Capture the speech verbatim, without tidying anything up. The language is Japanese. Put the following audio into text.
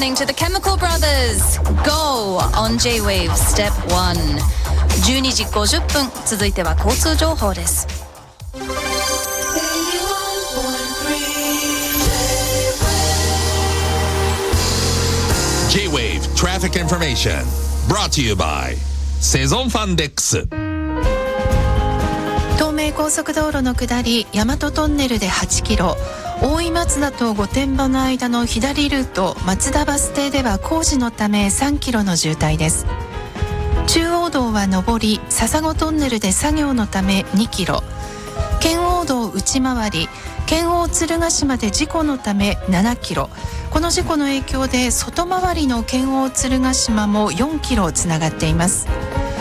listening to the Chemical Brothers Go on J-Wave Step one。 じゅうにじごじゅっぷん、続いては交通情報です。 J-Wave Traffic Information brought to you by セゾンファンデックス。 東名高速道路の下り大和トンネルではちキロ、大井松田と御殿場の間の左ルート松田バス停では工事のためさんキロの渋滞です。中央道は上り笹子トンネルで作業のためにキロ、圏央道内回り圏央鶴ヶ島で事故のためななキロ、この事故の影響で外回りの圏央鶴ヶ島もよんキロつながっています。